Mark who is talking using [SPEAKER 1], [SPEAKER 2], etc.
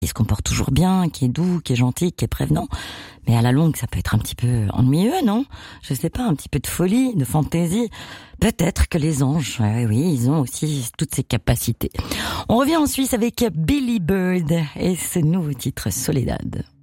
[SPEAKER 1] qui se comporte toujours bien, qui est doux, qui est gentil, qui est prévenant. Mais à la longue, ça peut être un petit peu ennuyeux, non? Je sais pas, un petit peu de folie, de fantaisie. Peut-être que les anges, oui, ils ont aussi toutes ces capacités. On revient en Suisse avec Billy Bird et ce nouveau titre Soledad.